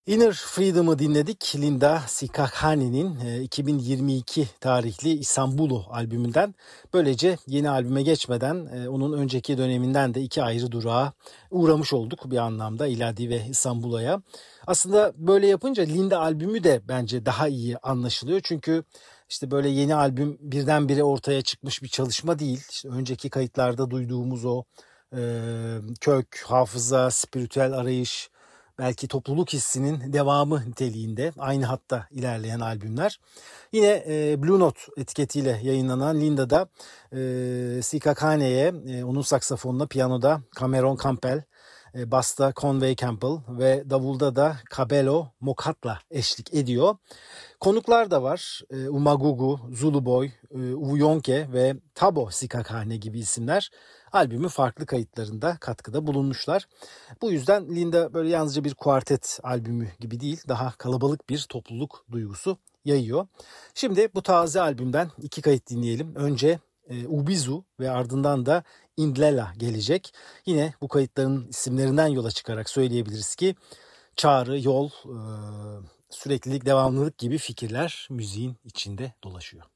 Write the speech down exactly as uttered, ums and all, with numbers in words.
Inner Freedom'ı dinledik. Linda Sikhakhani'nin iki bin yirmi iki tarihli İstanbul'u albümünden. Böylece yeni albüme geçmeden onun önceki döneminden de iki ayrı durağa uğramış olduk bir anlamda, İladi ve İstanbul'a. Aslında böyle yapınca Linda albümü de bence daha iyi anlaşılıyor. Çünkü işte böyle yeni albüm birdenbire ortaya çıkmış bir çalışma değil. İşte önceki kayıtlarda duyduğumuz o e, kök, hafıza, spiritüel arayış, belki topluluk hissinin devamı niteliğinde aynı hatta ilerleyen albümler. Yine e, Blue Note etiketiyle yayınlanan Linda'da e, Sikhakhane'ye e, onun saksafonuna, piyanoda Cameron Campbell, e, basta Conway Campbell ve davulda da Kabelo Mokhatla eşlik ediyor. Konuklar da var. E, Umagugu, Zulu Boy, e, Uvuyonke ve Tabo Sikhakhane gibi isimler albümün farklı kayıtlarında katkıda bulunmuşlar. Bu yüzden Linda böyle yalnızca bir kuartet albümü gibi değil, daha kalabalık bir topluluk duygusu yayıyor. Şimdi bu taze albümden iki kayıt dinleyelim. Önce e, Ubizu ve ardından da Indlela gelecek. Yine bu kayıtların isimlerinden yola çıkarak söyleyebiliriz ki çağrı, yol, e, süreklilik, devamlılık gibi fikirler müziğin içinde dolaşıyor.